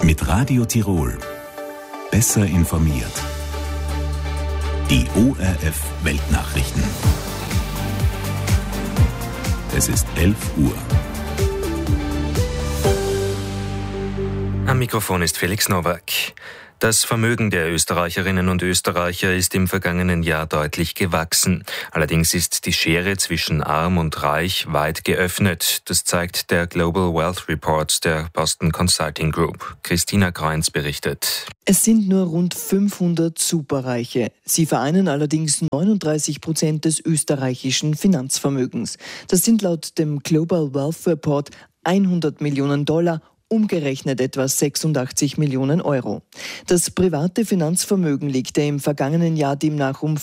Mit Radio Tirol. Besser informiert. Die ORF Weltnachrichten. Es ist 11 Uhr. Am Mikrofon ist Felix Nowak. Das Vermögen der Österreicherinnen und Österreicher ist im vergangenen Jahr deutlich gewachsen. Allerdings ist die Schere zwischen Arm und Reich weit geöffnet. Das zeigt der Global Wealth Report der Boston Consulting Group. Christina Kreunz berichtet. Es sind nur rund 500 Superreiche. Sie vereinen allerdings 39% des österreichischen Finanzvermögens. Das sind laut dem Global Wealth Report 100 Millionen $, umgerechnet etwa 86 Millionen Euro. Das private Finanzvermögen legte im vergangenen Jahr demnach um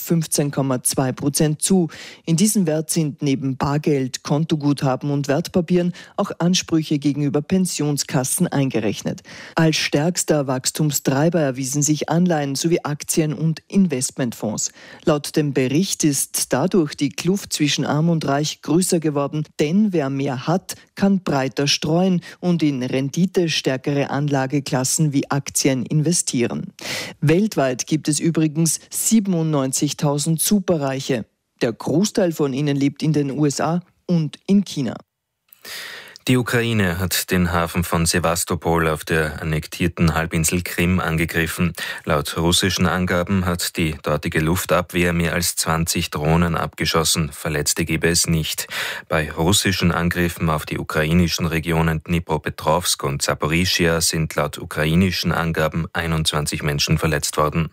15,2% zu. In diesem Wert sind neben Bargeld, Kontoguthaben und Wertpapieren auch Ansprüche gegenüber Pensionskassen eingerechnet. Als stärkster Wachstumstreiber erwiesen sich Anleihen sowie Aktien und Investmentfonds. Laut dem Bericht ist dadurch die Kluft zwischen Arm und Reich größer geworden, denn wer mehr hat, kann breiter streuen und in renditestärkere Anlageklassen wie Aktien investieren. Weltweit gibt es übrigens 97.000 Superreiche. Der Großteil von ihnen lebt in den USA und in China. Die Ukraine hat den Hafen von Sewastopol auf der annektierten Halbinsel Krim angegriffen. Laut russischen Angaben hat die dortige Luftabwehr mehr als 20 Drohnen abgeschossen. Verletzte gebe es nicht. Bei russischen Angriffen auf die ukrainischen Regionen Dnipropetrovsk und Saporischschja sind laut ukrainischen Angaben 21 Menschen verletzt worden.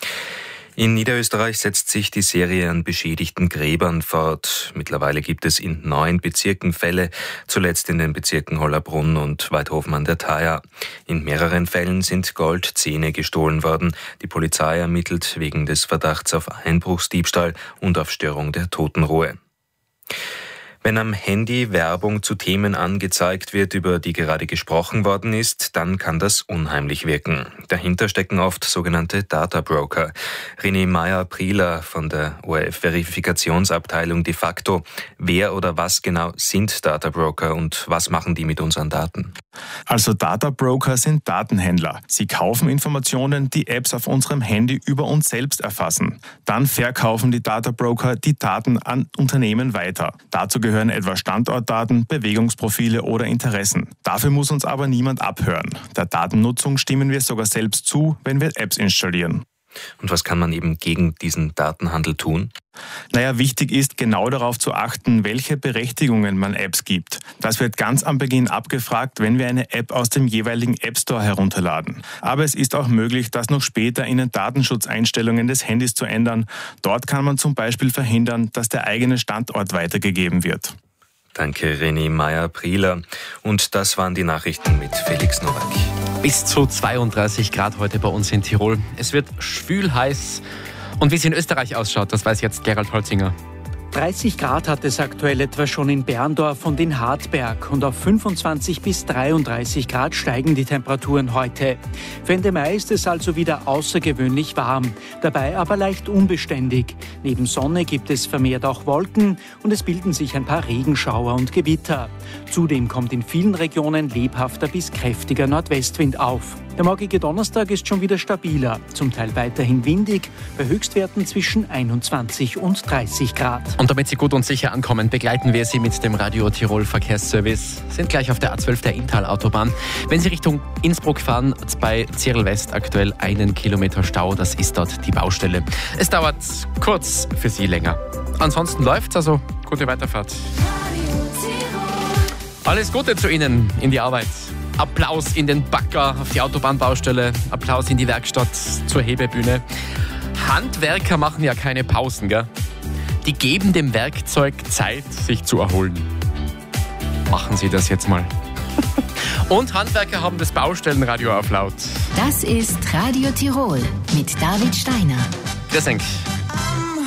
In Niederösterreich setzt sich die Serie an beschädigten Gräbern fort. Mittlerweile gibt es in 9 Bezirken Fälle, zuletzt in den Bezirken Hollabrunn und Weidhofen an der Thaya. In mehreren Fällen sind Goldzähne gestohlen worden. Die Polizei ermittelt wegen des Verdachts auf Einbruchsdiebstahl und auf Störung der Totenruhe. Wenn am Handy Werbung zu Themen angezeigt wird, über die gerade gesprochen worden ist, dann kann das unheimlich wirken. Dahinter stecken oft sogenannte Databroker. René Meyer-Prieler von der ORF-Verifikationsabteilung de facto. Wer oder was genau sind Databroker und was machen die mit unseren Daten? Also Databroker sind Datenhändler. Sie kaufen Informationen, die Apps auf unserem Handy über uns selbst erfassen. Dann verkaufen die Databroker die Daten an Unternehmen weiter. Dazu gehören etwa Standortdaten, Bewegungsprofile oder Interessen. Dafür muss uns aber niemand abhören. Der Datennutzung stimmen wir sogar selbst zu, wenn wir Apps installieren. Und was kann man eben gegen diesen Datenhandel tun? Wichtig ist, genau darauf zu achten, welche Berechtigungen man Apps gibt. Das wird ganz am Beginn abgefragt, wenn wir eine App aus dem jeweiligen App Store herunterladen. Aber es ist auch möglich, das noch später in den Datenschutzeinstellungen des Handys zu ändern. Dort kann man zum Beispiel verhindern, dass der eigene Standort weitergegeben wird. Danke, René Meyer-Prieler. Und das waren die Nachrichten mit Felix Nowak. Bis zu 32 Grad heute bei uns in Tirol. Es wird schwül heiß. Und wie es in Österreich ausschaut, das weiß jetzt Gerald Holzinger. 30 Grad hat es aktuell etwa schon in Berndorf und in Hartberg und auf 25 bis 33 Grad steigen die Temperaturen heute. Für Ende Mai ist es also wieder außergewöhnlich warm, dabei aber leicht unbeständig. Neben Sonne gibt es vermehrt auch Wolken und es bilden sich ein paar Regenschauer und Gewitter. Zudem kommt in vielen Regionen lebhafter bis kräftiger Nordwestwind auf. Der morgige Donnerstag ist schon wieder stabiler, zum Teil weiterhin windig, bei Höchstwerten zwischen 21 und 30 Grad. Und damit Sie gut und sicher ankommen, begleiten wir Sie mit dem Radio Tirol Verkehrsservice. Sind gleich auf der A12 der Inntal-Autobahn. Wenn Sie Richtung Innsbruck fahren, bei Zirl West aktuell 1 Kilometer Stau, das ist dort die Baustelle. Es dauert kurz für Sie länger. Ansonsten läuft's, also gute Weiterfahrt. Alles Gute zu Ihnen in die Arbeit. Applaus in den Bagger auf die Autobahnbaustelle, Applaus in die Werkstatt zur Hebebühne. Handwerker machen ja keine Pausen, gell? Die geben dem Werkzeug Zeit, sich zu erholen. Machen Sie das jetzt mal. Und Handwerker haben das Baustellenradio auf laut. Das ist Radio Tirol mit David Steiner. Grüß euch.